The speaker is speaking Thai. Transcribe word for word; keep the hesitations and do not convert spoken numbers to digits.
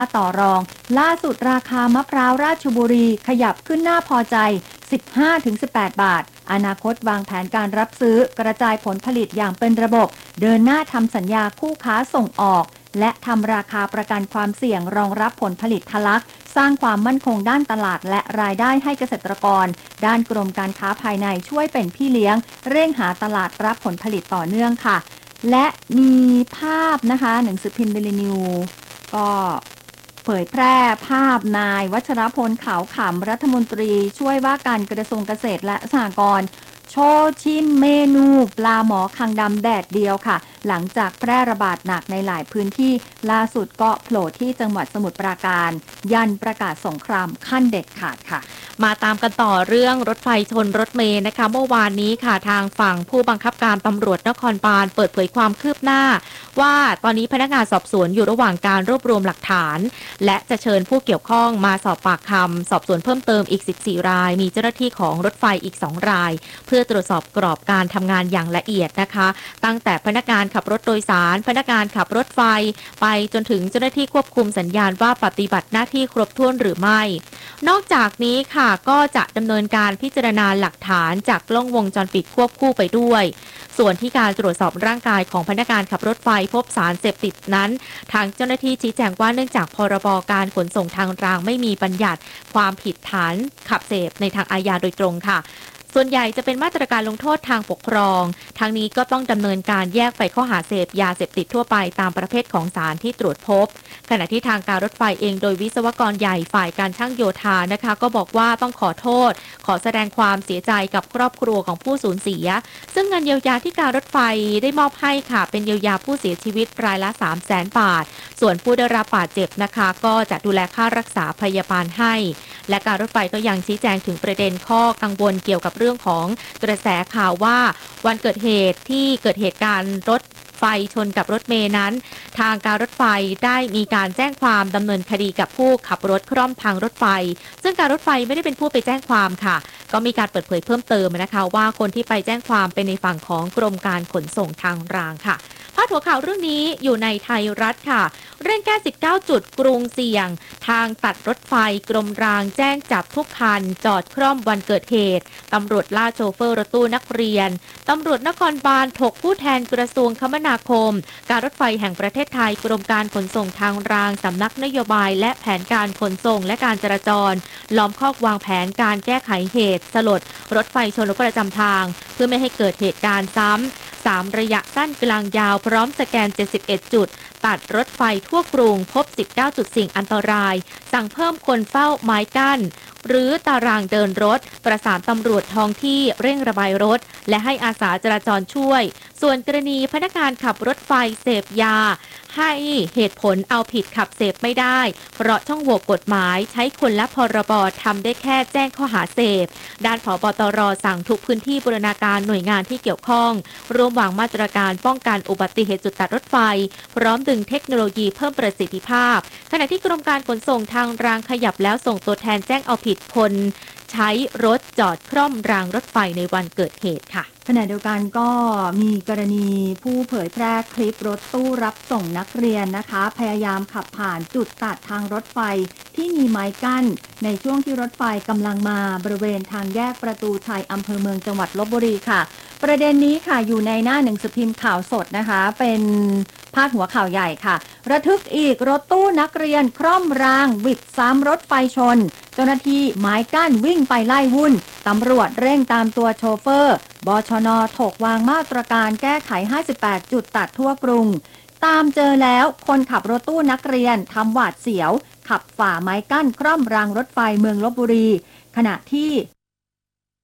ต่อรองล่าสุดราคามะพร้าวราชบุรีขยับขึ้นหน้าพอใจ สิบห้าถึงสิบแปด บาทอนาคตวางแผนการรับซื้อกระจายผลผลิตอย่างเป็นระบบเดินหน้าทำสัญญาคู่ค้าส่งออกและทำราคาประกันความเสี่ยงรองรับผลผลิตทะลักสร้างความมั่นคงด้านตลาดและรายได้ให้เกษตรกรด้านกรมการค้าภายในช่วยเป็นพี่เลี้ยงเร่งหาตลาดรับผลผลิตต่อเนื่องค่ะและมีภาพนะคะหนังสือพิมพ์เดลินิวก็เผยแพร่ภาพนายวัชรพลขาวขำรัฐมนตรีช่วยว่าการกระทรวงเกษตรและสหกรณ์โชว์ชิมเมนูปลาหมอคางดำแดดเดียวค่ะหลังจากแพร่ระบาดหนักในหลายพื้นที่ล่าสุดก็โผล่ที่จังหวัดสมุทรปราการยันประกาศสงครามขั้นเด็ดขาดค่ะมาตามกันต่อเรื่องรถไฟชนรถเมล์นะคะเมื่อวานนี้ค่ะทางฝั่งผู้บังคับการตำรวจนครบาลเปิดเผยความคืบหน้าว่าตอนนี้พนักงานสอบสวนอยู่ระหว่างการรวบรวมหลักฐานและจะเชิญผู้เกี่ยวข้องมาสอบปากคำสอบสวนเพิ่มเติมอีกสิบสี่รายมีเจ้าหน้าที่ของรถไฟอีกสองรายเพื่อตรวจสอบกรอบการทำงานอย่างละเอียดนะคะตั้งแต่พนักงานขับรถโดยสารพนักงานขับรถไฟไปจนถึงเจ้าหน้าที่ควบคุมสัญญาณว่าปฏิบัติหน้าที่ครบถ้วนหรือไม่นอกจากนี้ค่ะก็จะดำเนินการพิจารณาหลักฐานจากกล้องวงจรปิดควบคู่ไปด้วยส่วนที่การตรวจสอบร่างกายของพนักงานขับรถไฟพบสารเสพติดนั้นทางเจ้าหน้าที่ชี้แจงว่าเนื่องจากพรบการขนส่งทางรางไม่มีบัญญัติความผิดฐานขับเสพในทางอาญาโดยตรงค่ะส่วนใหญ่จะเป็นมาตรการลงโทษทางปกครองทางนี้ก็ต้องดำเนินการแยกไปข้อหาเสพยาเสพติดทั่วไปตามประเภทของสารที่ตรวจพบขณะที่ทางการรถไฟเองโดยวิศวกรใหญ่ฝ่ายการช่างโยธานะคะก็บอกว่าต้องขอโทษขอแสดงความเสียใจกับครอบครัวของผู้สูญเสียซึ่งเงินเยียวยาที่การรถไฟได้มอบให้ค่ะเป็นเยียวยาผู้เสียชีวิตรายละ สามแสน บาทส่วนผู้ได้รับบาดเจ็บนะคะก็จะดูแลค่ารักษาพยาบาลให้และการรถไฟก็ยังชี้แจงถึงประเด็นข้อกังวลเกี่ยวกับเรื่องของกระแสข่าวว่าวันเกิดเหตุที่เกิดเหตุการณ์รถไฟชนกับรถเมล์นั้นทางการรถไฟได้มีการแจ้งความดำเนินคดีกับผู้ขับรถคร่อมทางรถไฟซึ่งการรถไฟไม่ได้เป็นผู้ไปแจ้งความค่ะก็มีการเปิดเผยเพิ่มเติมนะคะว่าคนที่ไปแจ้งความเป็นในฝั่งของกรมการขนส่งทางรางค่ะพาดหัวข่าวเรื่องนี้อยู่ในไทยรัฐค่ะเร่งแก้สิบเก้าจุดกรุงเสี่ยงทางตัดรถไฟกรมรางแจ้งจับทุกคันจอดคร่อมวันเกิดเหตุตำรวจล่าโชเฟอร์รถตู้นักเรียนตำรวจนครบาลถกผู้แทนกระทรวงคมนาคมการรถไฟแห่งประเทศไทยกรมการขนส่งทางรางสำนักนโยบายและแผนการขนส่งและการจราจรล้อมคอกวางแผนการแก้ไขเหตุสลดรถไฟชนรถประจำทางเพื่อไม่ให้เกิดเหตุการณ์ซ้ำสามระยะสั้นกลางยาวพร้อมสแกนเจ็ดสิบเอ็ดจุดตัดรถไฟทั่วกรุงพบสิบเก้าจุดเสี่ยงอันตรายสั่งเพิ่มคนเฝ้าไม้กั้นหรือตารางเดินรถประสานตำรวจท้องที่เร่งระบายรถและให้อาสาจราจรช่วยส่วนกรณีพนักงานขับรถไฟเสพยาให้เหตุผลเอาผิดขับเสพไม่ได้เพราะช่องโหว่กฎหมายใช้คนละพรบทำได้แค่แจ้งข้อหาเสพด้านผบตรสั่งทุกพื้นที่บูรณาการหน่วยงานที่เกี่ยวข้องร่วมวางมาตรการป้องกันอุบัติเหตุจุดตัดรถไฟพร้อมดึงเทคโนโลยีเพิ่มประสิทธิภาพขณะที่กรมการขนส่งทางรางขยับแล้วส่งตัวแทนแจ้งเอาผิดคนใช้รถจอดคร่อมรางรถไฟในวันเกิดเหตุค่ะขณะเดียวกันก็มีกรณีผู้เผยแพร่คลิปรถตู้รับส่งนักเรียนนะคะพยายามขับผ่านจุดตัดทางรถไฟที่มีไม้กั้นในช่วงที่รถไฟกำลังมาบริเวณทางแยกประตูชัยอำเภอเมืองจังหวัดลพบุรีค่ะประเด็นนี้ค่ะอยู่ในหน้าหนังสือพิมพ์ข่าวสดนะคะเป็นพาดหัวข่าวใหญ่ค่ะระทึกอีกรถตู้นักเรียนคร่อมรางวิดซ้ำรถไฟชนเจ้าหน้าที่ไม้กั้นวิ่งไปไล่วุ่นตำรวจเร่งตามตัวโชเฟอร์บชน.ถกวางมาตรการแก้ไขห้าสิบแปดจุดตัดทั่วกรุงตามเจอแล้วคนขับรถตู้นักเรียนทำหวาดเสียวขับฝ่าไม้กั้นคร่อมรางรถไฟเมืองลพบุรีขณะที่